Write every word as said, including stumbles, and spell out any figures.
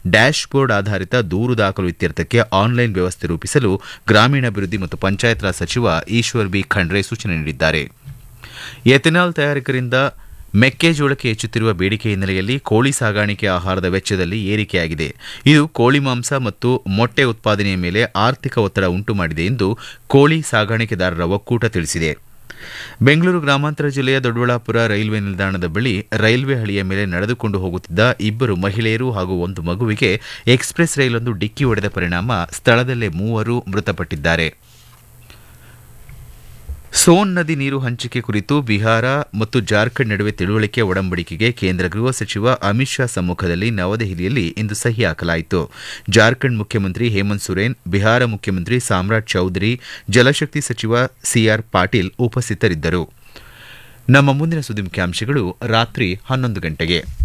Dash board ಆಧಾರಿತ ದೂರು ದಾಖಲು ಇತ್ಯರ್ಥಕ್ಕೆ ಆನ್ಲೈನ್ ವ್ಯವಸ್ಥೆ ರೂಪಿಸಲು ಗ್ರಾಮೀಣಾಭಿವೃದ್ಧಿ ಮತ್ತು ಪಂಚಾಯತ್ ರಾಜ್ ಸಚಿವ ಈಶ್ವರ್ ಬಿ ಖಂಡ್ರೆ ಸೂಚನೆ ನೀಡಿದ್ದಾರೆ. ಎಥೆನಾಲ್ ತಯಾರಕರಿಂದ ಮೆಕ್ಕೆಜೋಳಕ್ಕೆ ಹೆಚ್ಚುತ್ತಿರುವ ಬೇಡಿಕೆ ಹಿನ್ನೆಲೆಯಲ್ಲಿ ಕೋಳಿ ಸಾಗಾಣಿಕೆ ಆಹಾರದ ವೆಚ್ಚದಲ್ಲಿ ಏರಿಕೆಯಾಗಿದೆ. ಇದು ಕೋಳಿ ಮಾಂಸ ಮತ್ತು ಮೊಟ್ಟೆ ಉತ್ಪಾದನೆಯ ಮೇಲೆ ಆರ್ಥಿಕ ಒತ್ತಡ ಉಂಟು ಮಾಡಿದೆ ಎಂದು ಕೋಳಿ ಸಾಗಾಣಿಕೆದಾರರ ಒಕ್ಕೂಟ ತಿಳಿಸಿದೆ. ಬೆಂಗಳೂರು ಗ್ರಾಮಾಂತರ ಜಿಲ್ಲೆಯ ದೊಡ್ಡಬಳ್ಳಾಪುರ ರೈಲ್ವೆ ನಿಲ್ದಾಣದ ಬಳಿ ರೈಲ್ವೆ ಹಳಿಯ ಮೇಲೆ ನಡೆದುಕೊಂಡು ಹೋಗುತ್ತಿದ್ದ ಇಬ್ಬರು ಮಹಿಳೆಯರು ಹಾಗೂ ಒಂದು ಮಗುವಿಗೆ ಎಕ್ಸ್ಪ್ರೆಸ್ ರೈಲೊಂದು ಡಿಕ್ಕಿ ಹೊಡೆದ ಪರಿಣಾಮ ಸ್ಥಳದಲ್ಲೇ ಮೂವರು ಮೃತಪಟ್ಟಿದ್ದಾರೆ. ಸೋನ್ ನದಿ ನೀರು ಹಂಚಿಕೆ ಕುರಿತು ಬಿಹಾರ ಮತ್ತು ಜಾರ್ಖಂಡ್ ನಡುವೆ ತಿಳುವಳಿಕೆ ಒಡಂಬಡಿಕೆಗೆ ಕೇಂದ್ರ ಗೃಹ ಸಚಿವ ಅಮಿತ್ ಶಾ ಸಮ್ಮುಖದಲ್ಲಿ ನವದೆಹಲಿಯಲ್ಲಿ ಇಂದು ಸಹಿ ಹಾಕಲಾಯಿತು. ಜಾರ್ಖಂಡ್ ಮುಖ್ಯಮಂತ್ರಿ ಹೇಮಂತ್ ಸೊರೇನ್, ಬಿಹಾರ ಮುಖ್ಯಮಂತ್ರಿ ಸಾಮ್ರಾಟ್ ಚೌಧರಿ, ಜಲಶಕ್ತಿ ಸಚಿವ ಸಿಆರ್ ಪಾಟೀಲ್ ಉಪಸ್ಥಿತರಿದ್ದರು. ನಮ್ಮ ಮುಂದಿನ ಸುದ್ದಿ ಮುಖ್ಯಾಂಶಗಳು ರಾತ್ರಿ ಹನ್ನೊಂದು ಗಂಟೆಗೆ.